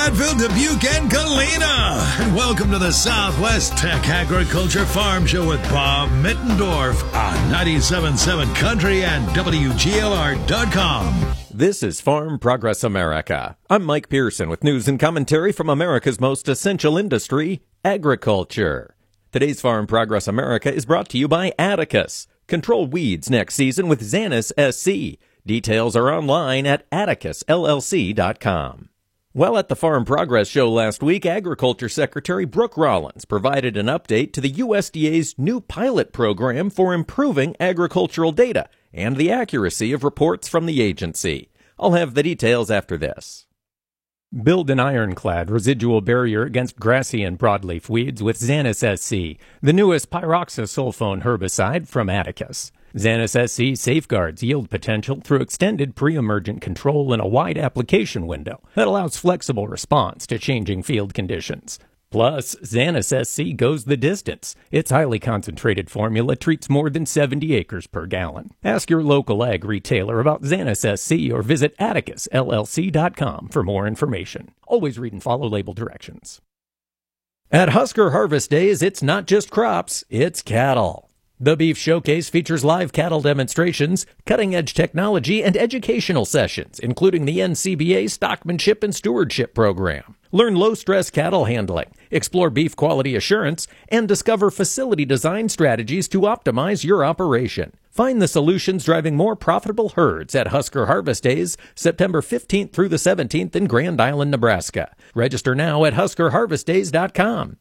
Platteville, Dubuque, and Galena. And welcome to the Southwest Tech Agriculture Farm Show with Bob Mittendorf on 97.7 Country and WGLR.com. This is Farm Progress America. I'm Mike Pearson with news and commentary from America's most essential industry, agriculture. Today's Farm Progress America is brought to you by Atticus. Control weeds next season with Xanis SC. Details are online at atticusllc.com. Well, at the Farm Progress Show last week, Agriculture Secretary Brooke Rollins provided an update to the USDA's new pilot program for improving agricultural data and the accuracy of reports from the agency. I'll have the details after this. Build an ironclad residual barrier against grassy and broadleaf weeds with Xanis SC, the newest pyroxasulfone herbicide from Atticus. Xanis SC safeguards yield potential through extended pre-emergent control in a wide application window that allows flexible response to changing field conditions. Plus, Xanis SC goes the distance. Its highly concentrated formula treats more than 70 acres per gallon. Ask your local ag retailer about Xanis SC or visit atticusllc.com for more information. Always read and follow label directions. At Husker Harvest Days, it's not just crops, it's cattle. The Beef Showcase features live cattle demonstrations, cutting-edge technology, and educational sessions, including the NCBA Stockmanship and Stewardship Program. Learn low-stress cattle handling, explore beef quality assurance, and discover facility design strategies to optimize your operation. Find the solutions driving more profitable herds at Husker Harvest Days, September 15th through the 17th in Grand Island, Nebraska. Register now at huskerharvestdays.com.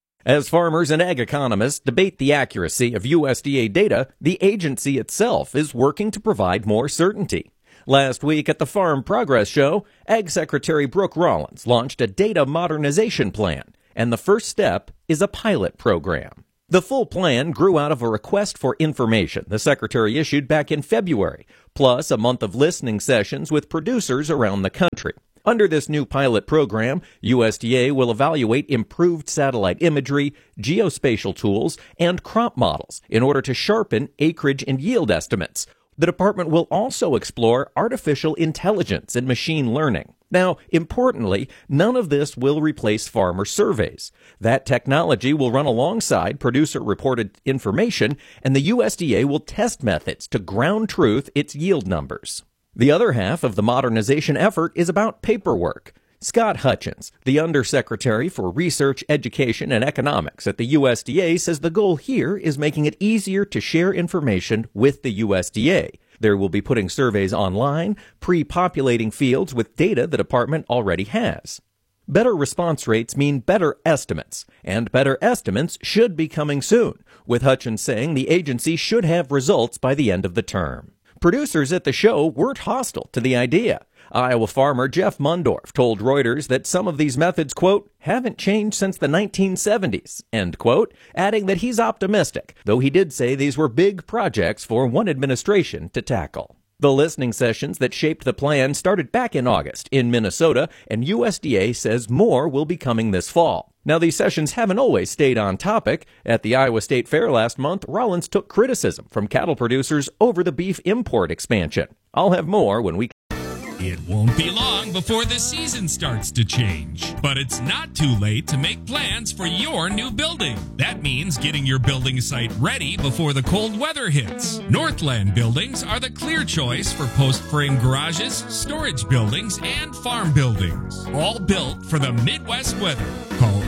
As farmers and ag economists debate the accuracy of USDA data, the agency itself is working to provide more certainty. Last week at the Farm Progress Show, Ag Secretary Brooke Rollins launched a data modernization plan, and the first step is a pilot program. The full plan grew out of a request for information the Secretary issued back in February, plus a month of listening sessions with producers around the country. Under this new pilot program, USDA will evaluate improved satellite imagery, geospatial tools, and crop models in order to sharpen acreage and yield estimates. The department will also explore artificial intelligence and machine learning. Now, importantly, none of this will replace farmer surveys. That technology will run alongside producer-reported information, and the USDA will test methods to ground truth its yield numbers. The other half of the modernization effort is about paperwork. Scott Hutchins, the Undersecretary for Research, Education, and Economics at the USDA, says the goal here is making it easier to share information with the USDA. There will be putting surveys online, pre-populating fields with data the department already has. Better response rates mean better estimates, and better estimates should be coming soon, with Hutchins saying the agency should have results by the end of the term. Producers at the show weren't hostile to the idea. Iowa farmer Jeff Mundorf told Reuters that some of these methods, quote, haven't changed since the 1970s, end quote, adding that he's optimistic, though he did say these were big projects for one administration to tackle. The listening sessions that shaped the plan started back in August in Minnesota, and USDA says more will be coming this fall. Now, these sessions haven't always stayed on topic. At the Iowa State Fair last month, Rollins took criticism from cattle producers over the beef import expansion. I'll have more when we... It won't be long before the season starts to change, but it's not too late to make plans for your new building. That means getting your building site ready before the cold weather hits. Northland Buildings are the clear choice for post-frame garages, storage buildings, and farm buildings. All built for the Midwest weather. Call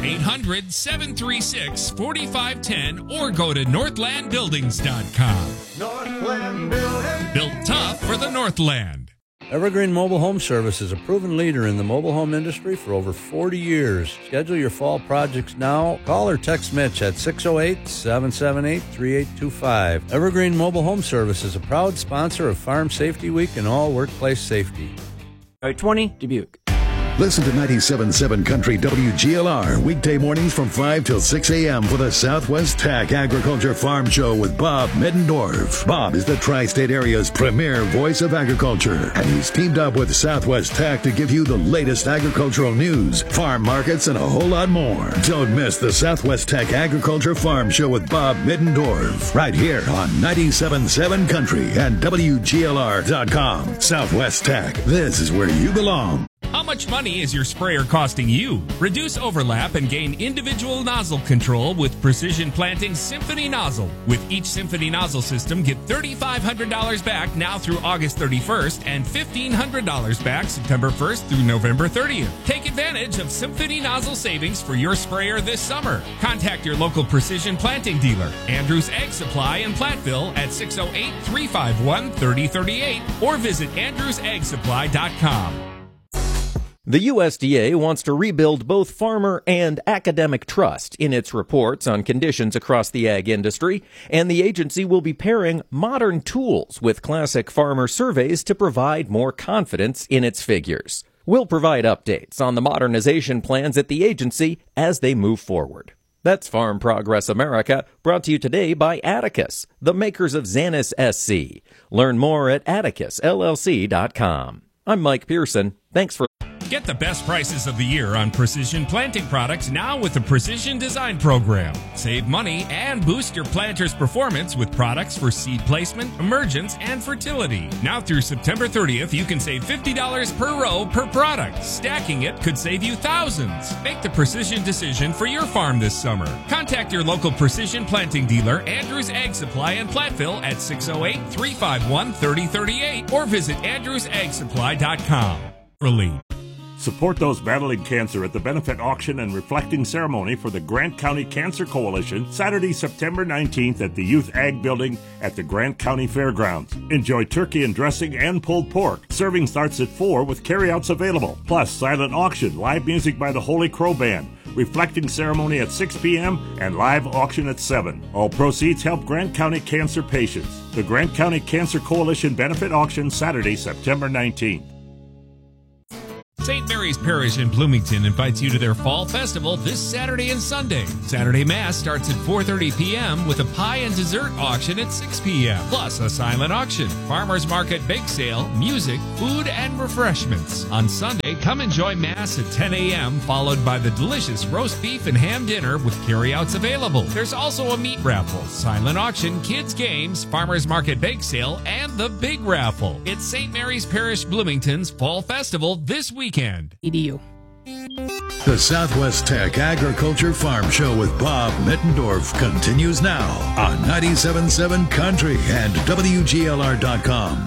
800-736-4510 or go to northlandbuildings.com. Northland Building. Built tough for the Northland. Evergreen Mobile Home Service is a proven leader in the mobile home industry for over 40 years. Schedule your fall projects now. Call or text Mitch at 608-778-3825. Evergreen Mobile Home Service is a proud sponsor of Farm Safety Week and all workplace safety. 20 Dubuque. Listen to 97.7 Country WGLR weekday mornings from 5 till 6 a.m. for the Southwest Tech Agriculture Farm Show with Bob Mittendorf. Bob is the tri-state area's premier voice of agriculture, and he's teamed up with Southwest Tech to give you the latest agricultural news, farm markets, and a whole lot more. Don't miss the Southwest Tech Agriculture Farm Show with Bob Mittendorf right here on 97.7 Country and WGLR.com. Southwest Tech, this is where you belong. How much money is your sprayer costing you? Reduce overlap and gain individual nozzle control with Precision Planting's Symphony Nozzle. With each Symphony Nozzle system, get $3,500 back now through August 31st and $1,500 back September 1st through November 30th. Take advantage of Symphony Nozzle savings for your sprayer this summer. Contact your local Precision Planting dealer, Andrews Ag Supply in Platteville at 608-351-3038 or visit andrewsagsupply.com. The USDA wants to rebuild both farmer and academic trust in its reports on conditions across the ag industry, and the agency will be pairing modern tools with classic farmer surveys to provide more confidence in its figures. We'll provide updates on the modernization plans at the agency as they move forward. That's Farm Progress America, brought to you today by Atticus, the makers of Xanis SC. Learn more at atticusllc.com. I'm Mike Pearson. Thanks for Get the best prices of the year on Precision Planting products now with the Precision Design Program. Save money and boost your planter's performance with products for seed placement, emergence, and fertility. Now through September 30th, you can save $50 per row per product. Stacking it could save you thousands. Make the precision decision for your farm this summer. Contact your local Precision Planting dealer, Andrews Ag Supply in Platteville at 608-351-3038 or visit andrewsagsupply.com. Relief. Support those battling cancer at the benefit auction and reflecting ceremony for the Grant County Cancer Coalition, Saturday, September 19th at the Youth Ag Building at the Grant County Fairgrounds. Enjoy turkey and dressing and pulled pork. Serving starts at 4 with carryouts available. Plus, silent auction, live music by the Holy Crow Band, reflecting ceremony at 6 p.m. and live auction at 7. All proceeds help Grant County cancer patients. The Grant County Cancer Coalition benefit auction, Saturday, September 19th. St. Mary's Parish in Bloomington invites you to their Fall Festival this Saturday and Sunday. Saturday Mass starts at 4:30 p.m. with a pie and dessert auction at 6 p.m. Plus a silent auction, farmers market bake sale, music, food, and refreshments. On Sunday, come enjoy Mass at 10 a.m. followed by the delicious roast beef and ham dinner with carryouts available. There's also a meat raffle, silent auction, kids games, farmers market bake sale, and the big raffle. It's St. Mary's Parish Bloomington's Fall Festival this weekend. EDU. The Southwest Tech Agriculture Farm Show with Bob Mittendorf continues now on 97.7 Country and WGLR.com.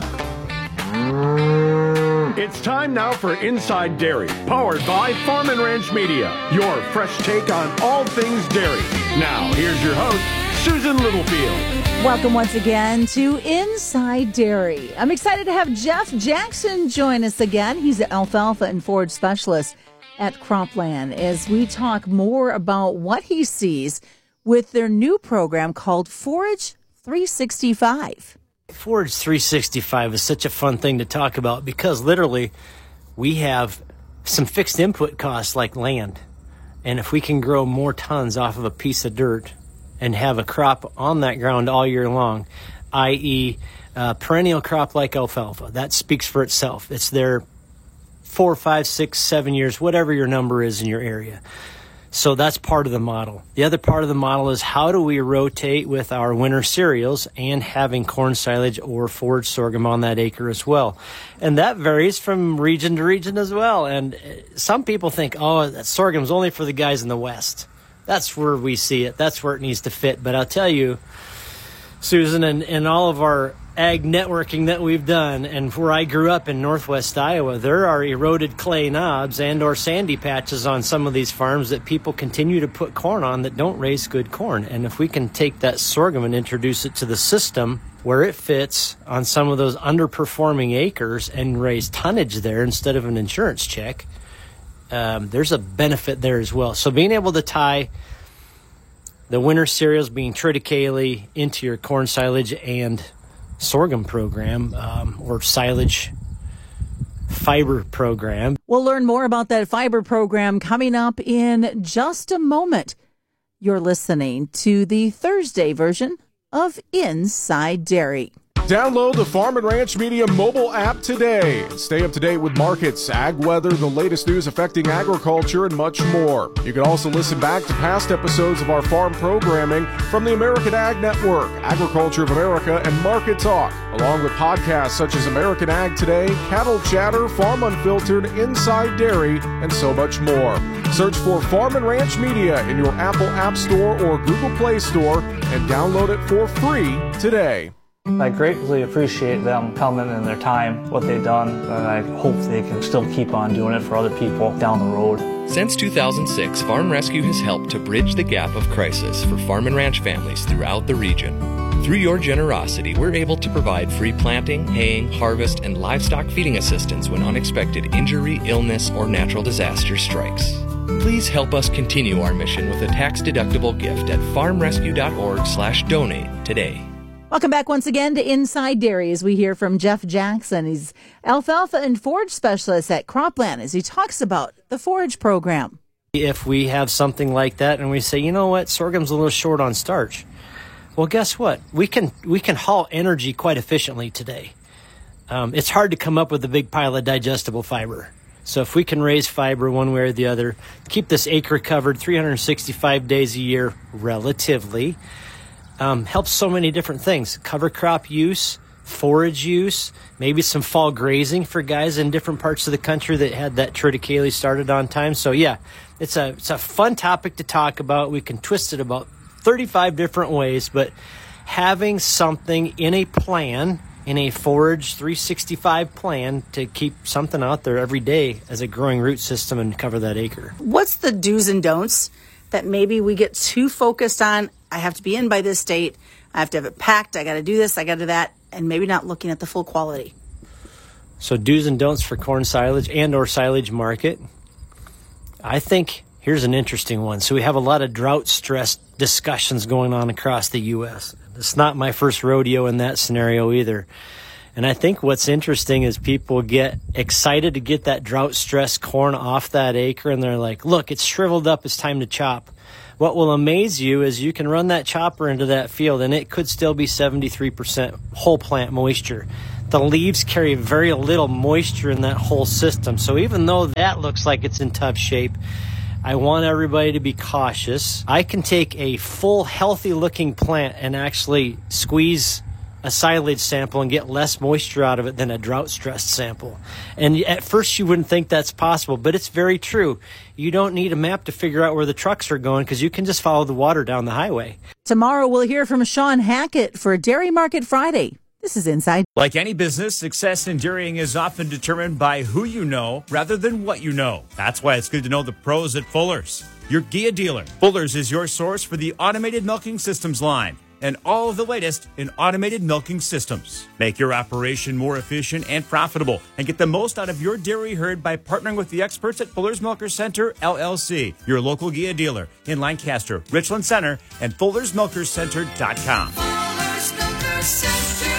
It's time now for Inside Dairy, powered by Farm and Ranch Media, your fresh take on all things dairy. Now, here's your host, Susan Littlefield. Welcome once again to Inside Dairy. I'm excited to have Jeff Jackson join us again. He's an alfalfa and forage specialist at Cropland as we talk more about what he sees with their new program called Forage 365. Forage 365 is such a fun thing to talk about because literally we have some fixed input costs like land. And if we can grow more tons off of a piece of dirt and have a crop on that ground all year long, i.e. perennial crop like alfalfa, that speaks for itself. It's there 4, 5, 6, 7 years, whatever your number is in your area. So that's part of the model. The other part of the model is how do we rotate with our winter cereals and having corn silage or forage sorghum on that acre as well. And that varies from region to region as well. And some people think, oh, that sorghum's only for the guys in the West. That's where we see it. That's where it needs to fit. But I'll tell you, Susan, and all of our ag networking that we've done, and where I grew up in northwest Iowa, there are eroded clay knobs and or sandy patches on some of these farms that people continue to put corn on that don't raise good corn. And if we can take that sorghum and introduce it to the system where it fits on some of those underperforming acres and raise tonnage there instead of an insurance check, there's a benefit there as well. So being able to tie the winter cereals being triticale into your corn silage and sorghum program or silage fiber program. We'll learn more about that fiber program coming up in just a moment. You're listening to the Thursday version of Inside Dairy. Download the Farm and Ranch Media mobile app today. Stay up to date with markets, ag weather, the latest news affecting agriculture, and much more. You can also listen back to past episodes of our farm programming from the American Ag Network, Agriculture of America, and Market Talk, along with podcasts such as American Ag Today, Cattle Chatter, Farm Unfiltered, Inside Dairy, and so much more. Search for Farm and Ranch Media in your Apple App Store or Google Play Store and download it for free today. I greatly appreciate them coming and their time, what they've done, and I hope they can still keep on doing it for other people down the road. Since 2006, Farm Rescue has helped to bridge the gap of crisis for farm and ranch families throughout the region. Through your generosity, we're able to provide free planting, haying, harvest, and livestock feeding assistance when unexpected injury, illness, or natural disaster strikes. Please help us continue our mission with a tax-deductible gift at farmrescue.org/donate today. Welcome back once again to Inside Dairy as we hear from Jeff Jackson. He's alfalfa and forage specialist at Cropland as he talks about the forage program. If we have something like that and we say, you know what, sorghum's a little short on starch. Well, guess what? We can haul energy quite efficiently today. It's hard to come up with a big pile of digestible fiber. So if we can raise fiber one way or the other, keep this acre covered 365 days a year relatively, helps so many different things. Cover crop use, forage use, maybe some fall grazing for guys in different parts of the country that had that triticale started on time. So yeah, it's a fun topic to talk about. We can twist it about 35 different ways, but having something in a plan, in a forage 365 plan to keep something out there every day as a growing root system and cover that acre. What's the do's and don'ts that maybe we get too focused on? I have to be in by this date. I have to have it packed. I got to do this. I got to do that. And maybe not looking at the full quality. So do's and don'ts for corn silage and or silage market. I think here's an interesting one. So we have a lot of drought stress discussions going on across the U.S. It's not my first rodeo in that scenario either. And I think what's interesting is people get excited to get that drought stress corn off that acre. And they're like, look, it's shriveled up. It's time to chop. What will amaze you is you can run that chopper into that field and it could still be 73% whole plant moisture. The leaves carry very little moisture in that whole system. So even though that looks like it's in tough shape, I want everybody to be cautious. I can take a full, healthy-looking plant and actually squeeze a silage sample and get less moisture out of it than a drought-stressed sample. And at first you wouldn't think that's possible, but it's very true. You don't need a map to figure out where the trucks are going because you can just follow the water down the highway. Tomorrow we'll hear from Sean Hackett for Dairy Market Friday. This is Inside. Like any business, success in dairying is often determined by who you know rather than what you know. That's why it's good to know the pros at Fuller's, your Gia dealer. Fuller's is your source for the automated milking systems line and all of the latest in automated milking systems. Make your operation more efficient and profitable and get the most out of your dairy herd by partnering with the experts at Fuller's Milker Center, LLC, your local Gia dealer in Lancaster, Richland Center, and FullersMilkersCenter.com. Fuller's Milker Center.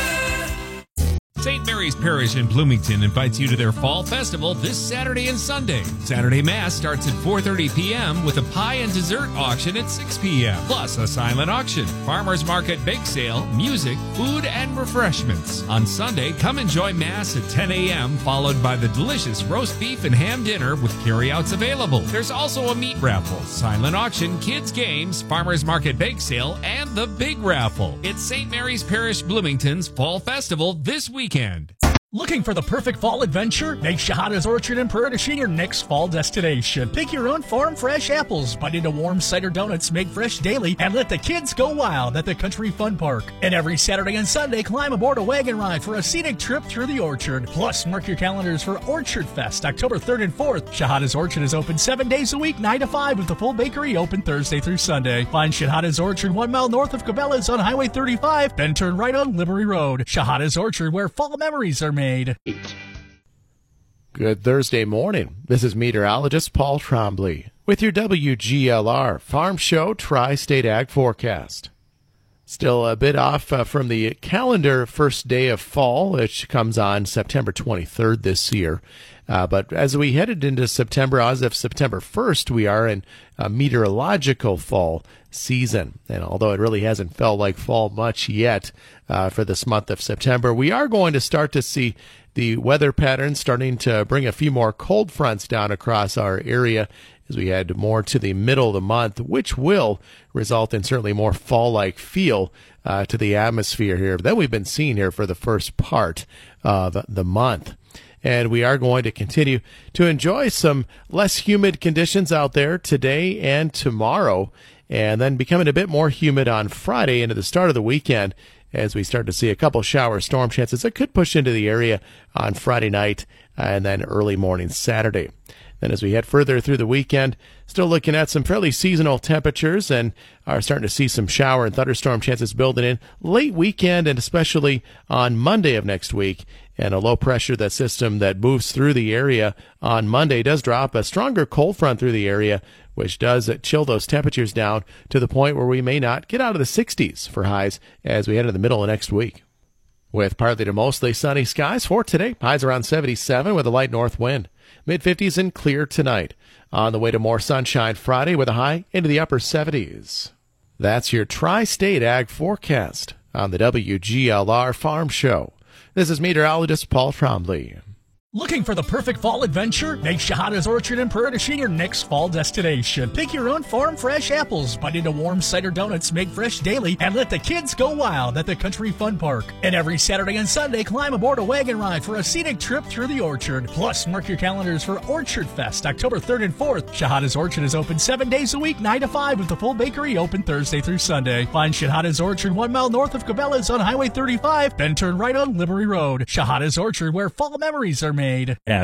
St. Mary's Parish in Bloomington invites you to their Fall Festival this Saturday and Sunday. Saturday Mass starts at 4:30 p.m. with a pie and dessert auction at 6 p.m. plus a silent auction, farmers market bake sale, music, food, and refreshments. On Sunday, come enjoy Mass at 10 a.m. followed by the delicious roast beef and ham dinner with carryouts available. There's also a meat raffle, silent auction, kids games, farmers market bake sale, and the big raffle. It's St. Mary's Parish Bloomington's Fall Festival this weekend. Looking for the perfect fall adventure? Make Shahada's Orchard in Prairie du Chien your next fall destination. Pick your own farm fresh apples, bite into warm cider donuts made fresh daily, and let the kids go wild at the Country Fun Park. And every Saturday and Sunday, climb aboard a wagon ride for a scenic trip through the orchard. Plus, mark your calendars for Orchard Fest, October 3rd and 4th. Shahada's Orchard is open 7 days a week, 9 to 5, with the full bakery open Thursday through Sunday. Find Shahada's Orchard 1 mile north of Cabela's on Highway 35, then turn right on Liberty Road. Shahada's Orchard, where fall memories are made. Good Thursday morning. This is meteorologist Paul Trombley with your WGLR Farm Show Tri-State Ag Forecast. Still a bit off from the calendar first day of fall, which comes on September 23rd this year. But as we headed into September, as of September 1st, we are in a meteorological fall season. And although it really hasn't felt like fall much yet for this month of September, we are going to start to see the weather patterns starting to bring a few more cold fronts down across our area as we head more to the middle of the month, which will result in certainly more fall-like feel to the atmosphere here that we've been seeing here for the first part of the month. And we are going to continue to enjoy some less humid conditions out there today and tomorrow, and then becoming a bit more humid on Friday into the start of the weekend as we start to see a couple shower storm chances that could push into the area on Friday night and then early morning Saturday. Then as we head further through the weekend, still looking at some fairly seasonal temperatures and are starting to see some shower and thunderstorm chances building in late weekend and especially on Monday of next week. And a low pressure that system that moves through the area on Monday does drop a stronger cold front through the area, which does chill those temperatures down to the point where we may not get out of the 60s for highs as we head into the middle of next week. With partly to mostly sunny skies for today, highs around 77 with a light north wind. Mid-50s and clear tonight. On the way to more sunshine Friday with a high into the upper 70s. That's your Tri-State Ag forecast on the WGLR Farm Show. This is meteorologist Paul Trombley. Looking for the perfect fall adventure? Make Shahada's Orchard in Prairie du Chien your next fall destination. Pick your own farm fresh apples, bite into warm cider donuts made fresh daily, and let the kids go wild at the Country Fun Park. And every Saturday and Sunday, climb aboard a wagon ride for a scenic trip through the orchard. Plus, mark your calendars for Orchard Fest, October 3rd and 4th. Shahada's Orchard is open 7 days a week, 9 to 5, with the full bakery open Thursday through Sunday. Find Shahada's Orchard 1 mile north of Cabela's on Highway 35, then turn right on Liberty Road. Shahada's Orchard, where fall memories are made.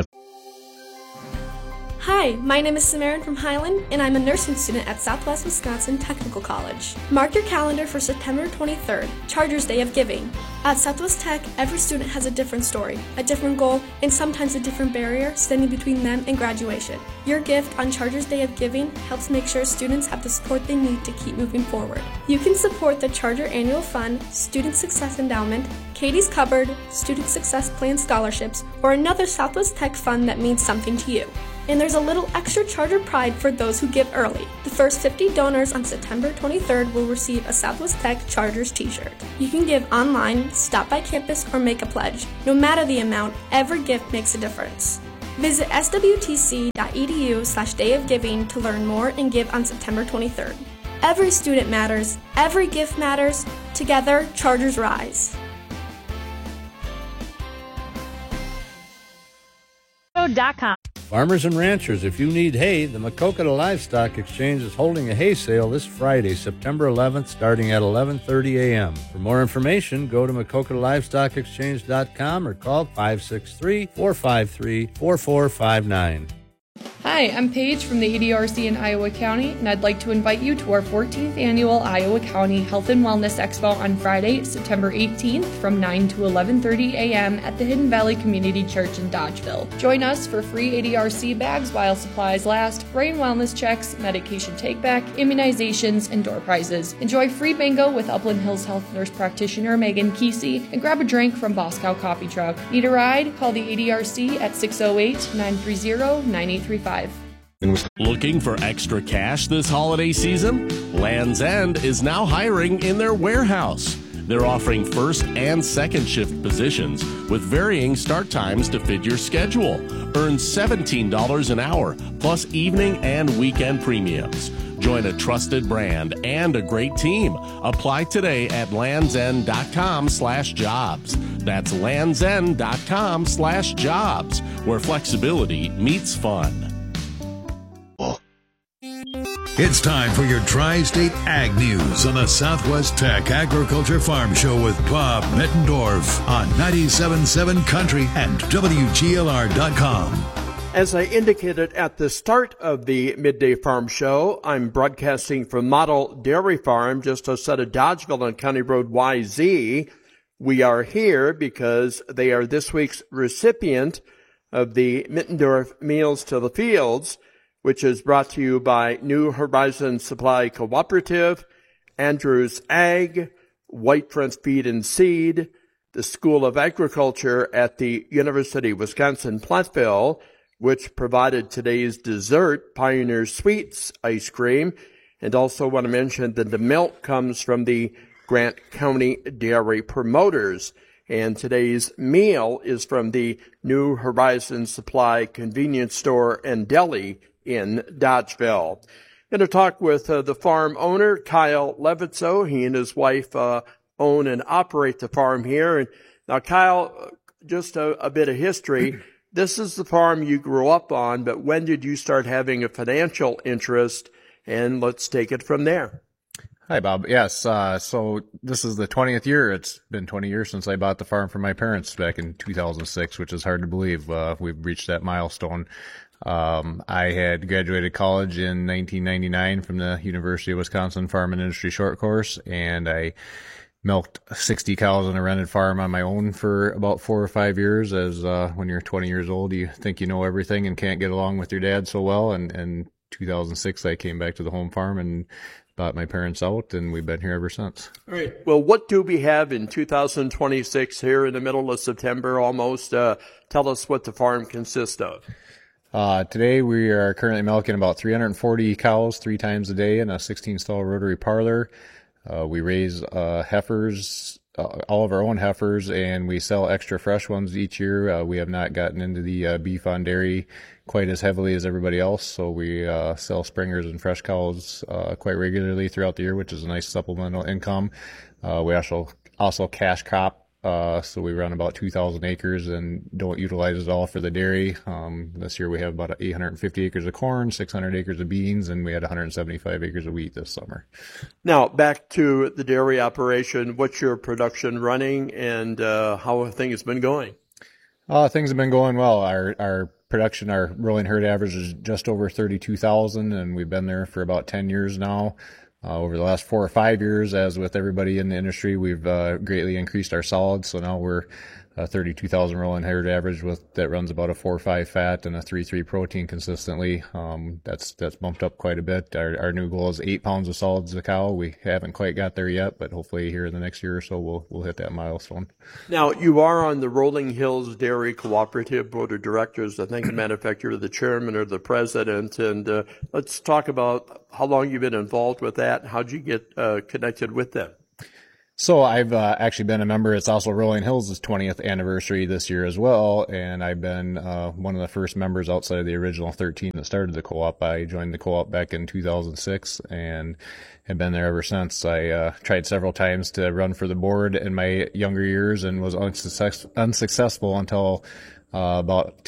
Hi, my name is Samarin from Highland, and I'm a nursing student at Southwest Wisconsin Technical College. Mark your calendar for September 23rd, Chargers Day of Giving. At Southwest Tech, every student has a different story, a different goal, and sometimes a different barrier standing between them and graduation. Your gift on Chargers Day of Giving helps make sure students have the support they need to keep moving forward. You can support the Charger Annual Fund, Student Success Endowment, Katie's Cupboard, Student Success Plan scholarships, or another Southwest Tech fund that means something to you. And there's a little extra Charger pride for those who give early. The first 50 donors on September 23rd will receive a Southwest Tech Chargers t-shirt. You can give online, stop by campus, or make a pledge. No matter the amount, every gift makes a difference. Visit swtc.edu/Day of Giving to learn more and give on September 23rd. Every student matters. Every gift matters. Together, Chargers rise. Farmers and ranchers, if you need hay, the Maquoketa Livestock Exchange is holding a hay sale this Friday, September 11th, starting at 11:30 a.m. For more information, go to MaquoketaLivestockExchange.com or call 563-453-4459. Hi, I'm Paige from the ADRC in Iowa County, and I'd like to invite you to our 14th annual Iowa County Health and Wellness Expo on Friday, September 18th from 9 to 11:30 a.m. at the Hidden Valley Community Church in Dodgeville. Join us for free ADRC bags while supplies last, brain wellness checks, medication take-back, immunizations, and door prizes. Enjoy free bingo with Upland Hills Health Nurse Practitioner Megan Kesey, and grab a drink from Boscow Coffee Truck. Need a ride? Call the ADRC at 608-930-9835. Looking for extra cash this holiday season? Land's End is now hiring in their warehouse. They're offering first and second shift positions with varying start times to fit your schedule. Earn $17 an hour plus evening and weekend premiums. Join a trusted brand and a great team. Apply today at landsend.com/jobs. That's landsend.com/jobs, where flexibility meets fun. It's time for your Tri-State Ag News on the Southwest Tech Agriculture Farm Show with Bob Mittendorf on 97.7 Country and WGLR.com. As I indicated at the start of the Midday Farm Show, I'm broadcasting from Model Dairy Farm just outside of Dodgeville on County Road YZ. We are here because they are this week's recipient of the Mittendorf Meals to the Fields, which is brought to you by New Horizon Supply Cooperative, Andrews Ag, White Front Feed and Seed, the School of Agriculture at the University of Wisconsin-Platteville, which provided today's dessert, Pioneer Sweets ice cream. And also want to mention that the milk comes from the Grant County Dairy Promoters. And today's meal is from the New Horizon Supply convenience store and deli in Dodgeville. Going to talk with the farm owner, Kyle Levitzo. He and his wife own and operate the farm here. And now, Kyle, just a bit of history. This is the farm you grew up on, but when did you start having a financial interest? And let's take it from there. Hi, Bob. Yes, so this is the 20th year. It's been 20 years since I bought the farm from my parents back in 2006, which is hard to believe. We've reached that milestone. I had graduated college in 1999 from the University of Wisconsin Farm and Industry Short Course, and I milked 60 cows on a rented farm on my own for about 4 or 5 years. As when you're 20 years old, you think you know everything and can't get along with your dad so well. And 2006, I came back to the home farm and bought my parents out, and we've been here ever since. All right. Well, what do we have in 2026 here in the middle of September almost? Tell us what the farm consists of. Today we are currently milking about 340 cows 3 times a day in a 16-stall rotary parlor. We raise heifers, all of our own heifers, and we sell extra fresh ones each year. We have not gotten into the beef on dairy quite as heavily as everybody else, so we sell springers and fresh cows quite regularly throughout the year, which is a nice supplemental income. We also cash crop, so we run about 2,000 acres and don't utilize it all for the dairy. This year we have about 850 acres of corn, 600 acres of beans, and we had 175 acres of wheat this summer. Now, back to the dairy operation. What's your production running, and how have things been going? Things have been going well. Our production, our rolling herd average is just over 32,000, and we've been there for about 10 years now. Over the last 4 or 5 years, as with everybody in the industry, we've greatly increased our solids. So now we're 32,000 rolling herd average that runs about a 4.5 fat and a 3.3 protein consistently. That's bumped up quite a bit. Our new goal is 8 pounds of solids a cow. We haven't quite got there yet, but hopefully here in the next year or so we'll hit that milestone. Now, you are on the Rolling Hills Dairy Cooperative Board of Directors. I think, as a matter of fact, you're the chairman or the president. And let's talk about how long you've been involved with that. How'd you get connected with them? So I've actually been a member. It's also Rolling Hills' 20th anniversary this year as well, and I've been one of the first members outside of the original 13 that started the co-op. I joined the co-op back in 2006 and have been there ever since. I tried several times to run for the board in my younger years and was unsuccessful until about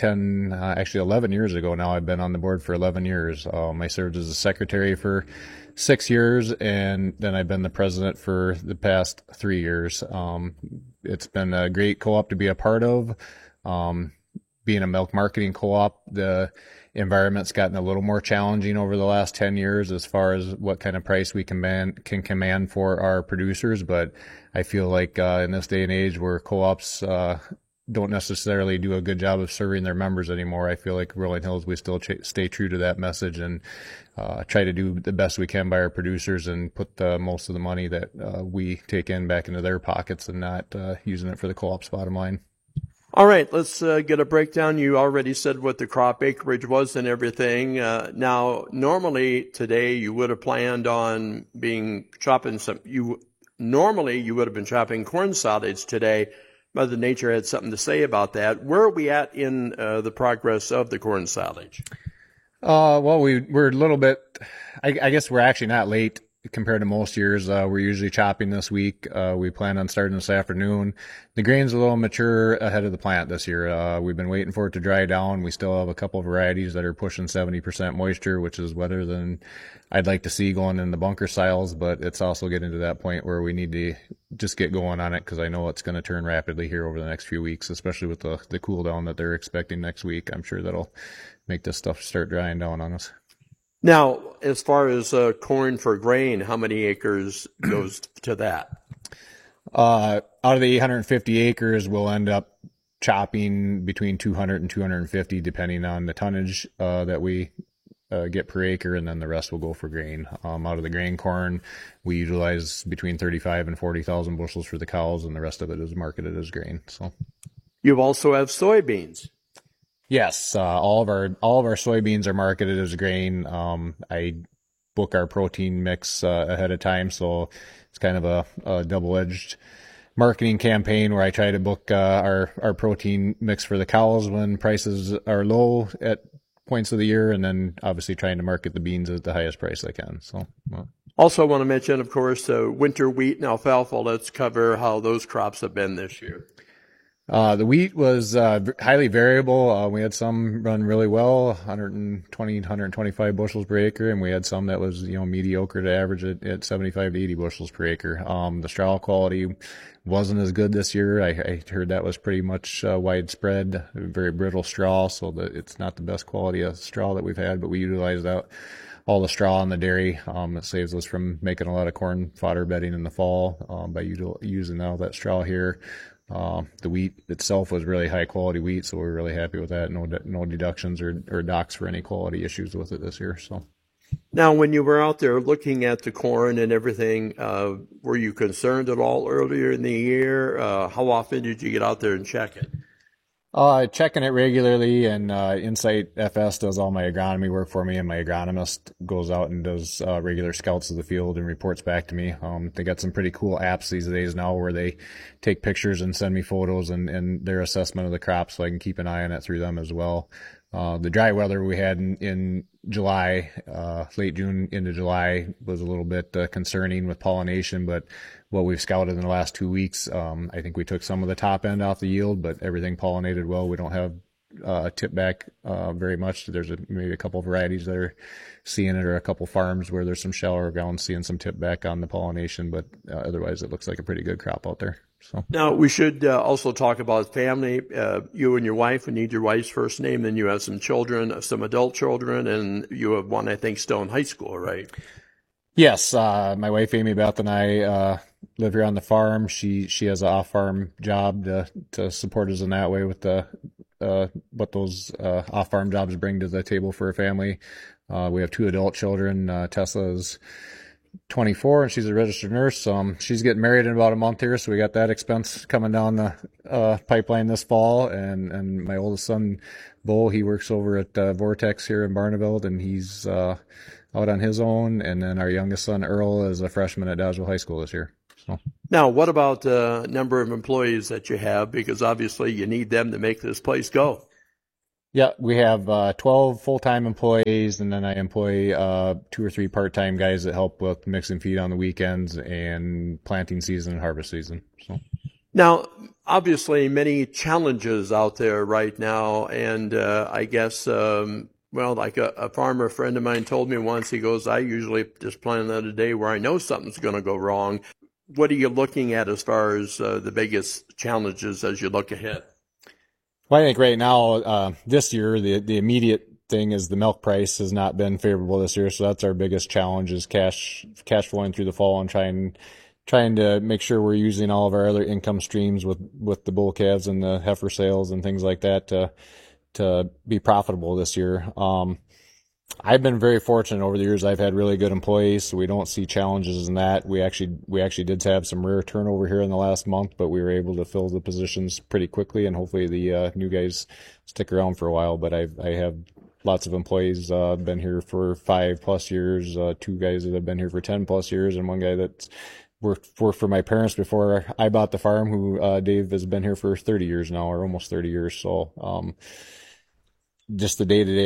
11 years ago now. I've been on the board for 11 years. I served as a secretary for 6 years, and then I've been the president for the past 3 years. It's been a great co-op to be a part of. Being a milk marketing co-op, the environment's gotten a little more challenging over the last 10 years as far as what kind of price we can command for our producers. But I feel like in this day and age where co-ops don't necessarily do a good job of serving their members anymore, I feel like Rolling Hills, we still stay true to that message and try to do the best we can by our producers and put most of the money that we take in back into their pockets and not using it for the co-op's bottom line. All right, let's get a breakdown. You already said what the crop acreage was and everything. Now, normally today you would have planned on chopping normally you would have been chopping corn solids today. Mother Nature had something to say about that. Where are we at in the progress of the corn silage? Well, we're a little bit, I guess we're actually not late compared to most years. We're usually chopping this week. We plan on starting this afternoon. The grain's a little mature ahead of the plant this year. We've been waiting for it to dry down. We still have a couple of varieties that are pushing 70% moisture, which is wetter than I'd like to see going in the bunker silos, but it's also getting to that point where we need to just get going on it because I know it's going to turn rapidly here over the next few weeks, especially with the cool down that they're expecting next week. I'm sure that'll make this stuff start drying down on us. Now, as far as corn for grain, how many acres goes to that? Out of the 850 acres, we'll end up chopping between 200 and 250, depending on the tonnage that we get per acre, and then the rest will go for grain. Out of the grain corn, we utilize between 35 and 40,000 bushels for the cows, and the rest of it is marketed as grain. So, you also have soybeans. Yes, all of our soybeans are marketed as grain. I book our protein mix ahead of time, so it's kind of a double-edged marketing campaign where I try to book our protein mix for the cows when prices are low at points of the year, and then obviously trying to market the beans at the highest price I can. So, well. Also want to mention, of course, winter wheat and alfalfa. Let's cover how those crops have been this year. The wheat was highly variable. We had some run really well, 120, 125 bushels per acre, and we had some that was mediocre to average at 75 to 80 bushels per acre. The straw quality wasn't as good this year. I heard that was pretty much widespread, very brittle straw, so that it's not the best quality of straw that we've had, but we utilized all the straw in the dairy. It saves us from making a lot of corn fodder bedding in the fall by using all that straw here. The wheat itself was really high quality wheat, so we're really happy with that. No deductions or docks for any quality issues with it this year. So, now, when you were out there looking at the corn and everything, were you concerned at all earlier in the year? How often did you get out there and check it? Checking it regularly, and Insight FS does all my agronomy work for me, and my agronomist goes out and does regular scouts of the field and reports back to me. They got some pretty cool apps these days now where they take pictures and send me photos and their assessment of the crop, so I can keep an eye on it through them as well. The dry weather we had in July, late June into July, was a little bit concerning with pollination, but what we've scouted in the last 2 weeks, I think we took some of the top end off the yield, but everything pollinated well. We don't have tip back very much. There's maybe a couple of varieties that are seeing it, or a couple farms where there's some shallower ground seeing some tip back on the pollination, but otherwise it looks like a pretty good crop out there. So, now, we should also talk about family. You and your wife, we need your wife's first name, then you have some children, some adult children, and you have one, I think, still in high school, right? Yes, my wife Amy Beth and I live here on the farm. She has an off-farm job to support us in that way with what those off-farm jobs bring to the table for a family. We have 2 adult children. Tessa is 24 and she's a registered nurse. She's getting married in about a month here, so we got that expense coming down the pipeline this fall. And my oldest son, Bo, he works over at Vortex here in Barneveld, and he's out on his own. And then our youngest son, Earl, is a freshman at Dodgeville High School this year. So, now, what about the number of employees that you have? Because obviously you need them to make this place go. Yeah, we have 12 full-time employees, and then I employ 2 or 3 part-time guys that help with mixing feed on the weekends and planting season and harvest season. So, now, obviously, many challenges out there right now, and I guess, like a farmer friend of mine told me once, he goes, I usually just plan on a day where I know something's going to go wrong. What are you looking at as far as the biggest challenges as you look ahead? Well, I think right now, this year, the immediate thing is the milk price has not been favorable this year, so that's our biggest challenge, is cash flowing through the fall and trying to make sure we're using all of our other income streams with the bull calves and the heifer sales and things like that to be profitable this year. I've been very fortunate over the years. I've had really good employees, so we don't see challenges in that. We actually did have some rare turnover here in the last month, but we were able to fill the positions pretty quickly, and hopefully the new guys stick around for a while. But I have lots of employees been here for 5+ years, 2 guys that have been here for 10+ years, and one guy that's worked for my parents before I bought the farm, who Dave has been here for 30 years now, or almost 30 years. So just the day-to-day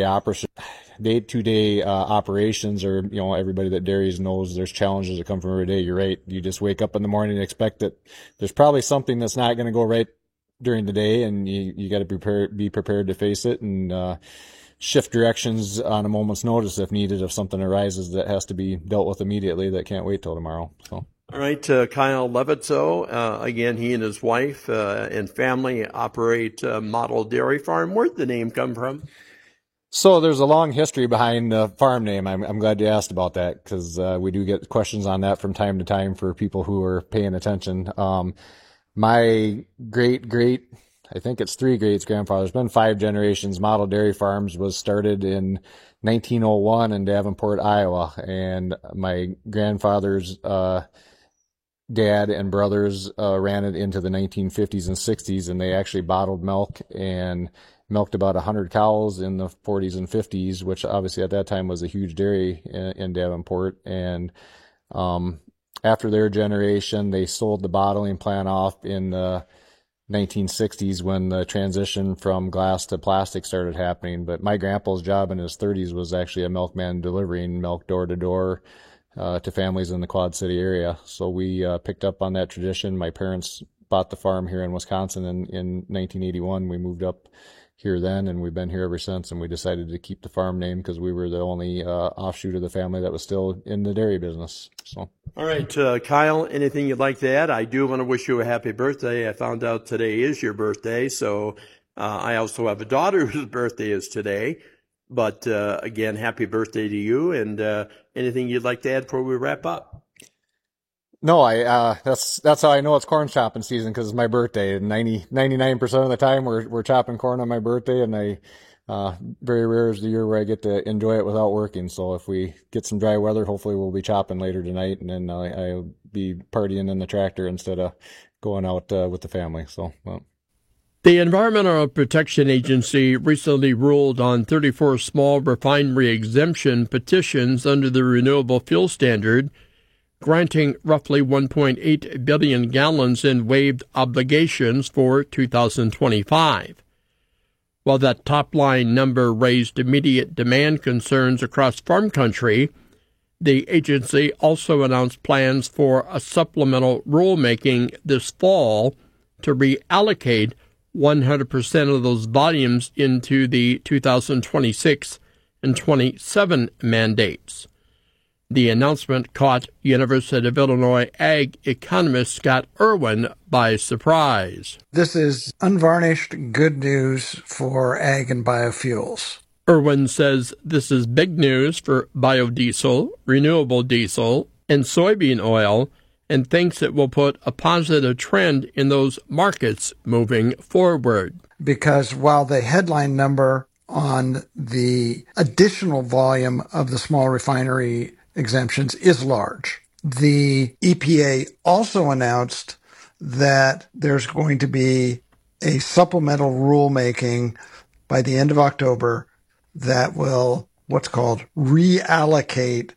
operations, or everybody that dairies knows there's challenges that come from every day. You're right. You just wake up in the morning and expect that there's probably something that's not going to go right during the day, and you got to be prepared to face it and shift directions on a moment's notice if needed, if something arises that has to be dealt with immediately that can't wait till tomorrow. So. All right, Kyle Levitzo, again, he and his wife and family operate Model Dairy Farm. Where'd the name come from? So there's a long history behind the farm name. I'm glad you asked about that, because we do get questions on that from time to time for people who are paying attention. My great I think it's 3 great-grandfathers, been 5 generations. Model Dairy Farms was started in 1901 in Davenport, Iowa, and my grandfather's dad and brothers ran it into the 1950s and 60s, and they actually bottled milk and milked about 100 cows in the 40s and 50s, which obviously at that time was a huge dairy in Davenport. And after their generation, they sold the bottling plant off in the 1960s when the transition from glass to plastic started happening. But my grandpa's job in his 30s was actually a milkman delivering milk door to door to families in the Quad City area. So we picked up on that tradition. My parents bought the farm here in Wisconsin in 1981. We moved up here then, and we've been here ever since. And we decided to keep the farm name because we were the only offshoot of the family that was still in the dairy business. So, all right, Kyle, anything you'd like to add? I do want to wish you a happy birthday. I found out today is your birthday, so I also have a daughter whose birthday is today. But again, happy birthday to you. And anything you'd like to add before we wrap up? No, that's how I know it's corn chopping season, because it's my birthday. 99% of the time we're chopping corn on my birthday, and very rare is the year where I get to enjoy it without working. So if we get some dry weather, hopefully we'll be chopping later tonight, and then I'll be partying in the tractor instead of going out with the family. So. Well. The Environmental Protection Agency recently ruled on 34 small refinery exemption petitions under the Renewable Fuel Standard, granting roughly 1.8 billion gallons in waived obligations for 2025. While that top-line number raised immediate demand concerns across farm country, the agency also announced plans for a supplemental rulemaking this fall to reallocate 100% of those volumes into the 2026 and 27 mandates. The announcement caught University of Illinois ag economist Scott Irwin by surprise. This is unvarnished good news for ag and biofuels. Irwin says this is big news for biodiesel, renewable diesel, and soybean oil, and thinks it will put a positive trend in those markets moving forward. Because while the headline number on the additional volume of the small refinery exemptions is large, the EPA also announced that there's going to be a supplemental rulemaking by the end of October that will what's called reallocate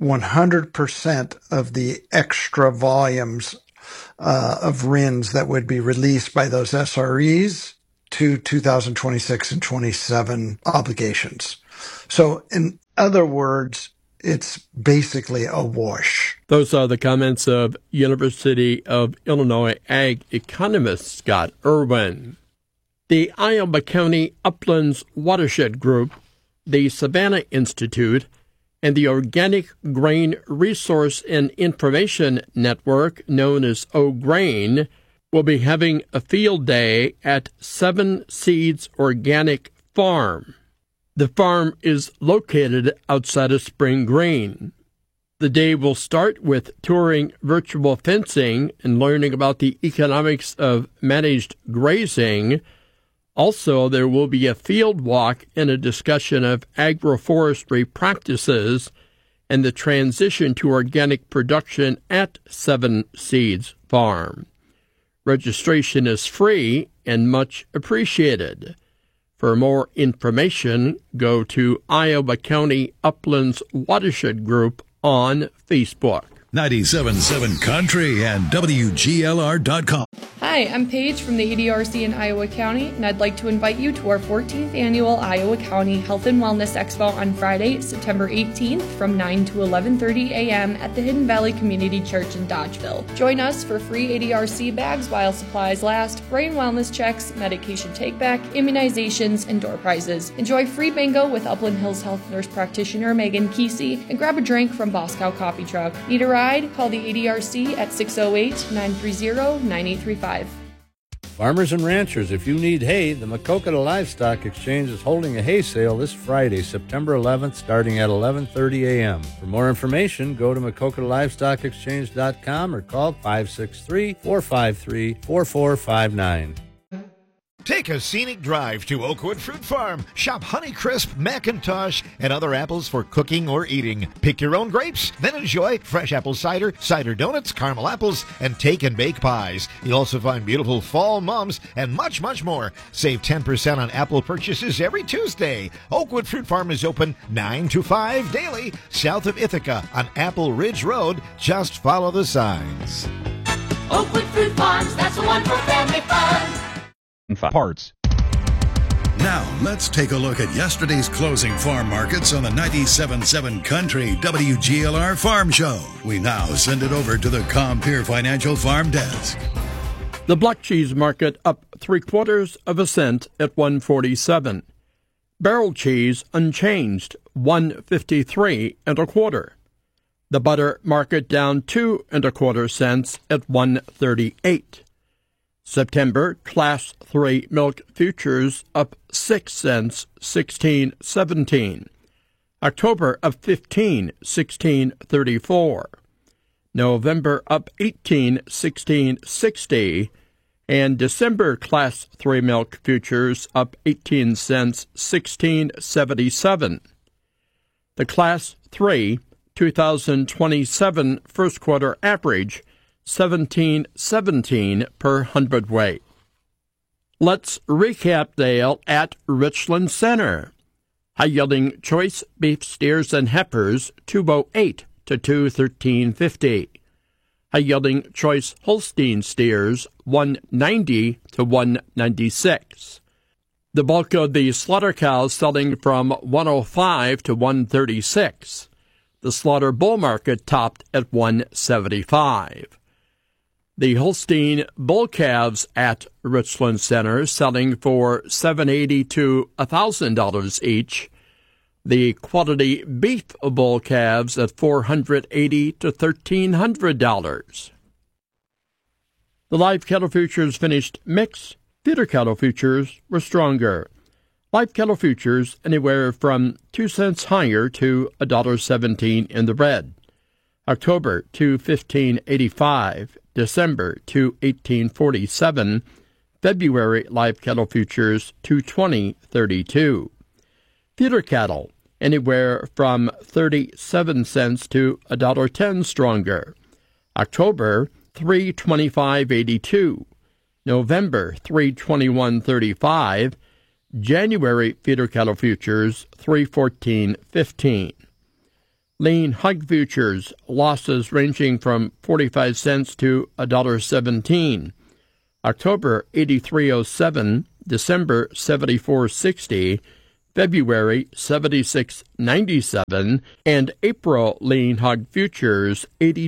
100% of the extra volumes of RINs that would be released by those SREs to 2026 and 27 obligations. So in other words, it's basically a wash. Those are the comments of University of Illinois ag economist Scott Irwin. The Iowa County Uplands Watershed Group, the Savannah Institute, and the Organic Grain Resource and Information Network, known as OGrain, will be having a field day at 7 Seeds Organic Farm. The farm is located outside of Spring Green. The day will start with touring virtual fencing and learning about the economics of managed grazing. Also, there will be a field walk and a discussion of agroforestry practices and the transition to organic production at 7 Seeds Farm. Registration is free and much appreciated. For more information, go to Iowa County Uplands Watershed Group on Facebook. 97.7 Country and WGLR.com. Hi, I'm Paige from the ADRC in Iowa County, and I'd like to invite you to our 14th annual Iowa County Health and Wellness Expo on Friday, September 18th from 9 to 11:30 a.m. at the Hidden Valley Community Church in Dodgeville. Join us for free ADRC bags while supplies last, brain wellness checks, medication take-back, immunizations, and door prizes. Enjoy free bingo with Upland Hills Health Nurse Practitioner Megan Kesey, and grab a drink from Boscow Coffee Truck. Need a ride? Call the ADRC at 608-930-9835. Farmers and ranchers, if you need hay, the Maquoketa Livestock Exchange is holding a hay sale this Friday, September 11th, starting at 11:30 a.m. For more information, go to MaquoketaLivestockExchange.com or call 563-453-4459. Take a scenic drive to Oakwood Fruit Farm. Shop Honeycrisp, Macintosh, and other apples for cooking or eating. Pick your own grapes, then enjoy fresh apple cider, cider donuts, caramel apples, and take and bake pies. You'll also find beautiful fall mums and much, much more. Save 10% on apple purchases every Tuesday. Oakwood Fruit Farm is open 9 to 5 daily, south of Ithaca on Apple Ridge Road. Just follow the signs. Oakwood Fruit Farms, that's the one for family fun. Parts. Now, let's take a look at yesterday's closing farm markets on the 97.7 Country WGLR Farm Show. We now send it over to the Compeer Financial Farm Desk. The block cheese market up 3/4 cent at 147. Barrel cheese unchanged, 153 1/4. The butter market down 2 1/4 cents at 138. September Class 3 milk futures up 6 cents, 16.17. October up 15, 16.34. November up 18, 16.60. And December Class 3 milk futures up 18 cents, 16.77. The Class 3 2027 first quarter average 17.17 per hundredweight. Let's recap Dale at Richland Center. High-yielding choice beef steers and heifers, 208 to 213.50. High-yielding choice Holstein steers, 190 to 196. The bulk of the slaughter cows selling from 105 to 136. The slaughter bull market topped at 175. The Holstein bull calves at Richland Center selling for $780 to $1,000 each. The quality beef bull calves at $480 to $1,300. The live cattle futures finished mixed. Feeder cattle futures were stronger. Live cattle futures anywhere from 2 cents higher to $1.17 in the red. October $2.15.85, December $2.18.47, February live cattle futures $2.20.32. Feeder cattle anywhere from 37 cents to $1.10 stronger. October $3.25.82, November $3.21.35, January feeder cattle futures $3.14.15. Lean hog futures losses ranging from 45 cents to $1.17. October 83.07, December 74.60, February 76.97, and April lean hog futures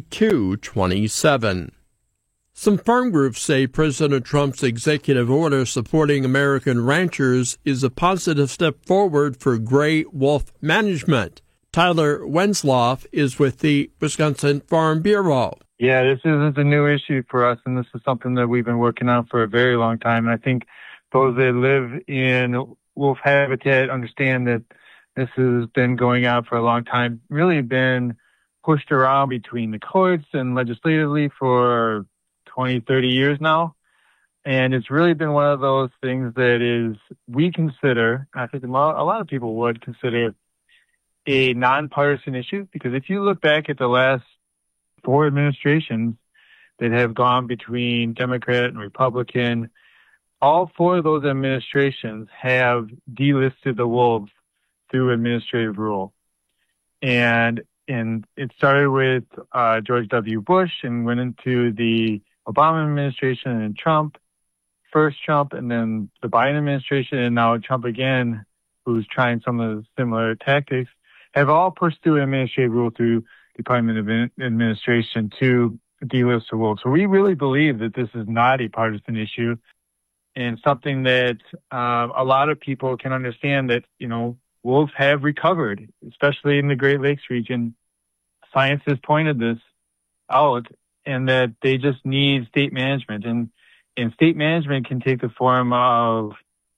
82.27. Some farm groups say President Trump's executive order supporting American ranchers is a positive step forward for gray wolf management. Tyler Wensloff is with the Wisconsin Farm Bureau. Yeah, this isn't a new issue for us, and this is something that we've been working on for a very long time. And I think those that live in wolf habitat understand that this has been going on for a long time, really been pushed around between the courts and legislatively for 20, 30 years now. And it's really been one of those things that is, we consider, I think a lot of people would consider a nonpartisan issue, because if you look back at the last 4 administrations that have gone between Democrat and Republican, all 4 of those administrations have delisted the wolves through administrative rule. And it started with George W. Bush and went into the Obama administration and Trump, first Trump, and then the Biden administration, and now Trump again, who's trying some of the similar tactics, have all pushed through an administrative rule through Department of Administration to delist the wolves. So we really believe that this is not a partisan issue and something that a lot of people can understand that, wolves have recovered, especially in the Great Lakes region. Science has pointed this out, and that they just need state management. And state management can take the form of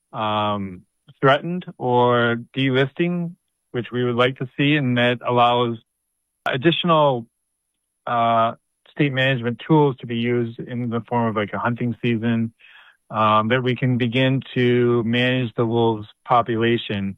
threatened or delisting, which we would like to see, and that allows additional state management tools to be used in the form of like a hunting season that we can begin to manage the wolves population.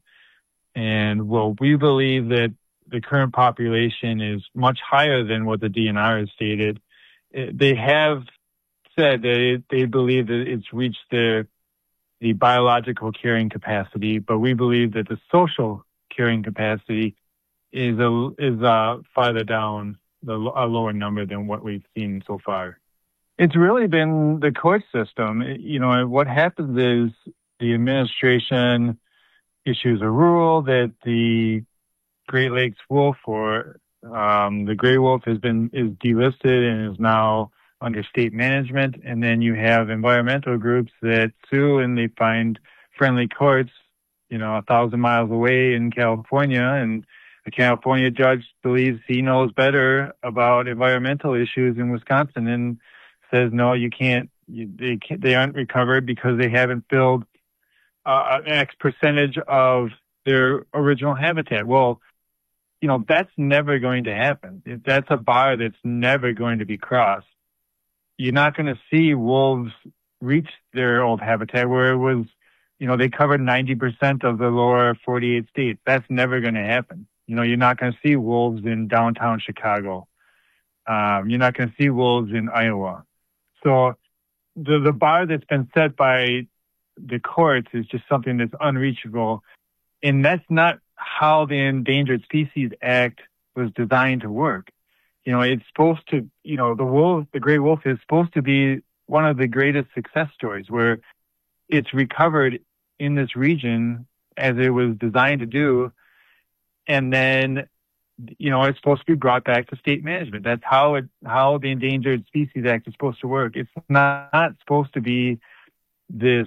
And we believe that the current population is much higher than what the DNR has stated. They have said that they believe that it's reached the biological carrying capacity, but we believe that the social carrying capacity is farther down, a lower number than what we've seen so far. It's really been the court system. What happens is the administration issues a rule that the Great Lakes wolf or the gray wolf is delisted and is now under state management. And then you have environmental groups that sue and they find friendly courts, 1,000 miles away in California. And the California judge believes he knows better about environmental issues in Wisconsin and says, no, you can't, they aren't recovered because they haven't filled an X percentage of their original habitat. Well, that's never going to happen. That's a bar that's never going to be crossed. You're not going to see wolves reach their old habitat where it was, they covered 90% of the lower 48 states. That's never going to happen. You're not going to see wolves in downtown Chicago. You're not going to see wolves in Iowa. So the bar that's been set by the courts is just something that's unreachable. And that's not how the Endangered Species Act was designed to work. It's supposed to, the gray wolf is supposed to be one of the greatest success stories where it's recovered in this region as it was designed to do. And then, it's supposed to be brought back to state management. That's how the Endangered Species Act is supposed to work. It's not supposed to be this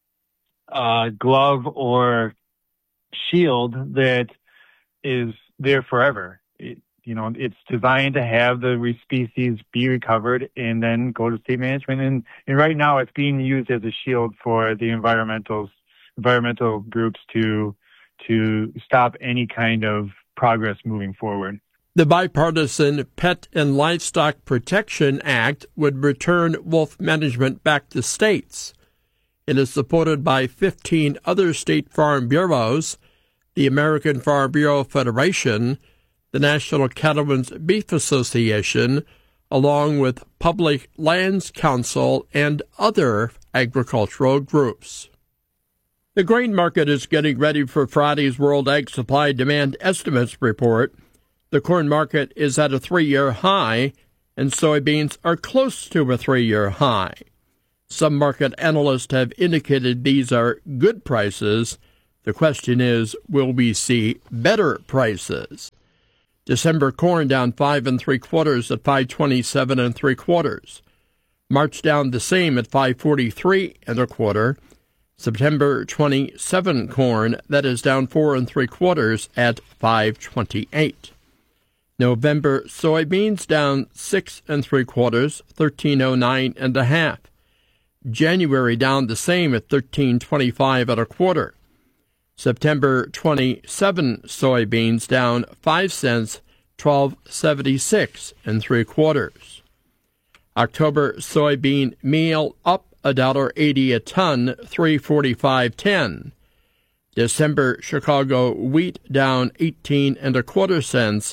glove or shield that is there forever. It's designed to have the species be recovered and then go to state management. And right now it's being used as a shield for the environmental groups to stop any kind of progress moving forward. The bipartisan Pet and Livestock Protection Act would return wolf management back to states. It is supported by 15 other state farm bureaus, the American Farm Bureau Federation, the National Cattlemen's Beef Association, along with Public Lands Council and other agricultural groups. The grain market is getting ready for Friday's World Ag Supply Demand Estimates report. The corn market is at a 3-year high, and soybeans are close to a 3-year high. Some market analysts have indicated these are good prices. The question is, will we see better prices? December corn down 5 3/4 at 527 3/4. March down the same at 543 1/4. September 27 corn, that is down 4 3/4 at 528. November soybeans down 6 3/4, 1309 1/2. January down the same at 1325 1/4. September 27 soybeans down 5 cents, 1276 3/4. October soybean meal up $1.80 a ton, 345.10. December Chicago wheat down 18 1/4 cents,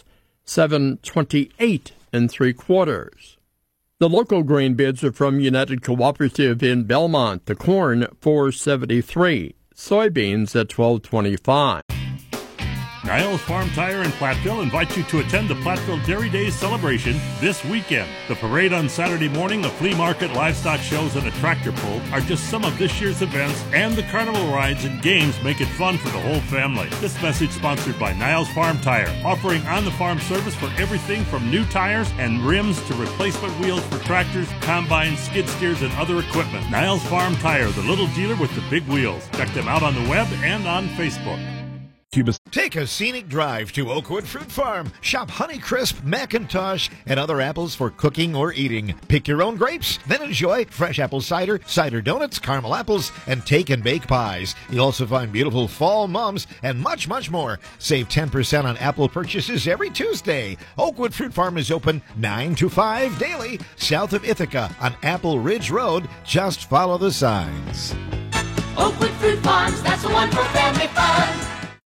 728 3/4. The local grain bids are from United Cooperative in Belmont. The corn $4.73, soybeans at $12.25. Niles Farm Tire in Platteville invites you to attend the Platteville Dairy Days celebration this weekend. The parade on Saturday morning, a flea market, livestock shows, and a tractor pull are just some of this year's events, and the carnival rides and games make it fun for the whole family. This message sponsored by Niles Farm Tire, offering on-the-farm service for everything from new tires and rims to replacement wheels for tractors, combines, skid steers, and other equipment. Niles Farm Tire, the little dealer with the big wheels. Check them out on the web and on Facebook. Take a scenic drive to Oakwood Fruit Farm. Shop Honeycrisp, McIntosh, and other apples for cooking or eating. Pick your own grapes, then enjoy fresh apple cider, cider donuts, caramel apples, and take and bake pies. You'll also find beautiful fall mums and much, much more. Save 10% on apple purchases every Tuesday. Oakwood Fruit Farm is open 9 to 5 daily, south of Ithaca on Apple Ridge Road. Just follow the signs. Oakwood Fruit Farms, that's the one for family fun.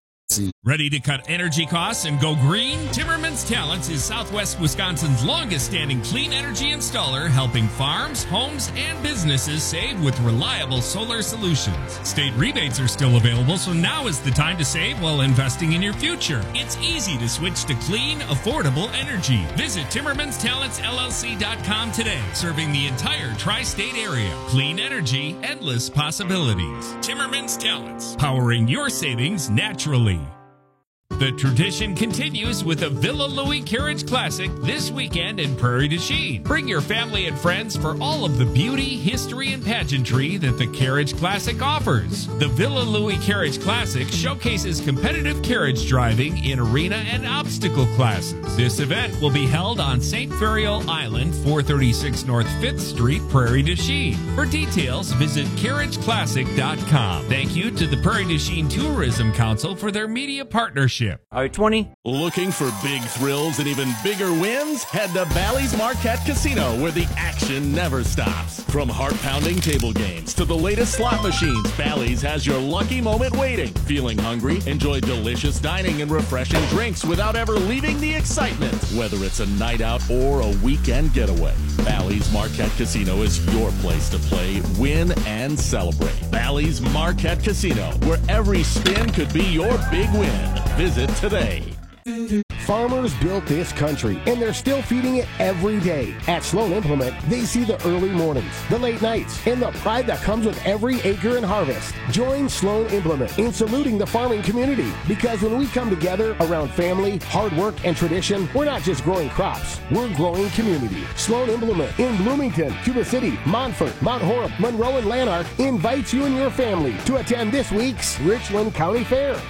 Ready to cut energy costs and go green? Timmerman's Talents is Southwest Wisconsin's longest-standing clean energy installer, helping farms, homes, and businesses save with reliable solar solutions. State rebates are still available, so now is the time to save while investing in your future. It's easy to switch to clean, affordable energy. Visit TimmermansTalentsLLC.com today, serving the entire tri-state area. Clean energy, endless possibilities. Timmerman's Talents, powering your savings naturally. The tradition continues with the Villa Louis Carriage Classic this weekend in Prairie du Chien. Bring your family and friends for all of the beauty, history, and pageantry that the Carriage Classic offers. The Villa Louis Carriage Classic showcases competitive carriage driving in arena and obstacle classes. This event will be held on St. Ferial Island, 436 North 5th Street, Prairie du Chien. For details, visit carriageclassic.com. Thank you to the Prairie du Chien Tourism Council for their media partnership. I-20. Looking for big thrills and even bigger wins? Head to Bally's Marquette Casino, where the action never stops. From heart-pounding table games to the latest slot machines, Bally's has your lucky moment waiting. Feeling hungry? Enjoy delicious dining and refreshing drinks without ever leaving the excitement. Whether it's a night out or a weekend getaway, Bally's Marquette Casino is your place to play, win, and celebrate. Bally's Marquette Casino, where every spin could be your big win. Visit today. Farmers built this country, and they're still feeding it every day. At Sloan Implement, they see the early mornings, the late nights, and the pride that comes with every acre and harvest. Join Sloan Implement in saluting the farming community, because when we come together around family, hard work, and tradition, we're not just growing crops, we're growing community. Sloan Implement in Bloomington, Cuba City, Montfort, Mount Horeb, Monroe, and Lanark invites you and your family to attend this week's Richland County Fair.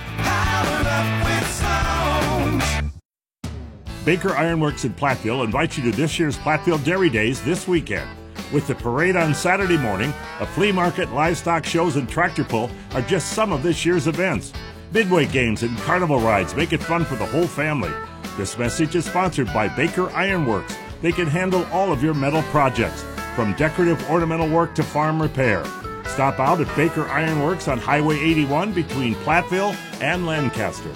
Baker Ironworks in Platteville invites you to this year's Platteville Dairy Days this weekend. With the parade on Saturday morning, a flea market, livestock shows, and tractor pull are just some of this year's events. Midway games and carnival rides make it fun for the whole family. This message is sponsored by Baker Ironworks. They can handle all of your metal projects, from decorative ornamental work to farm repair. Stop out at Baker Ironworks on Highway 81 between Platteville and Lancaster.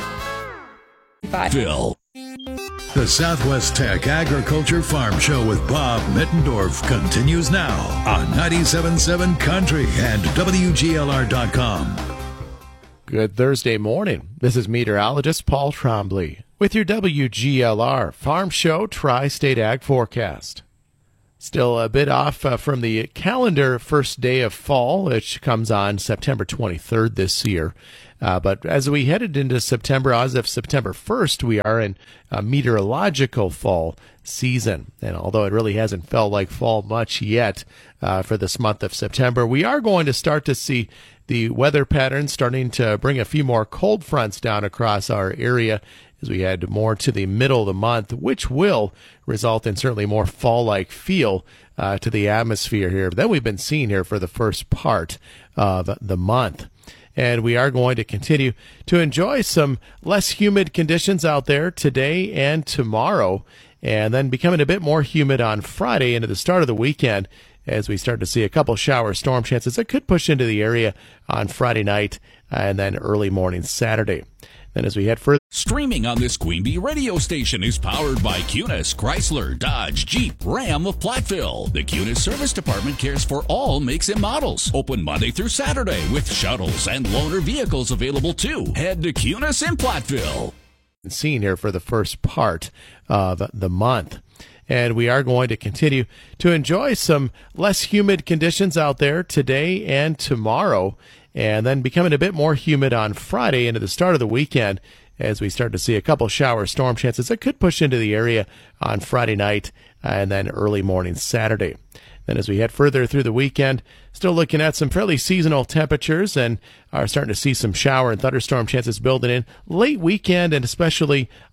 Phil. The Southwest Tech Agriculture Farm Show with Bob Mittendorf continues now on 97.7 Country and WGLR.com. Good Thursday morning. This is meteorologist Paul Trombley with your WGLR Farm Show Tri-State Ag Forecast. Still a bit off from the calendar first day of fall, which comes on September 23rd this year. But as we headed into September, as of September 1st, we are in a meteorological fall season. And although it really hasn't felt like fall much yet for this month of September, we are going to start to see the weather patterns starting to bring a few more cold fronts down across our area as we head more to the middle of the month, which will result in certainly more fall-like feel to the atmosphere here than we've been seeing here for the first part of the month. And we are going to continue to enjoy some less humid conditions out there today and tomorrow, and then becoming a bit more humid on Friday into the start of the weekend as we start to see a couple shower storm chances that could push into the area on Friday night and then early morning Saturday. Then as we head further... Streaming on this Queen Bee radio station is powered by Cunis, Chrysler, Dodge, Jeep, Ram of Platteville. The Cunis Service Department cares for all makes and models. Open Monday through Saturday with shuttles and loaner vehicles available too. Head to Cunis in Platteville. Seen here for the first part of the month. And we are going to continue to enjoy some less humid conditions out there today and tomorrow, and then becoming a bit more humid on Friday into the start of the weekend as we start to see a couple shower storm chances that could push into the area on Friday night and then early morning Saturday. Then as we head further through the weekend, still looking at some fairly seasonal temperatures and are starting to see some shower and thunderstorm chances building in late weekend and especially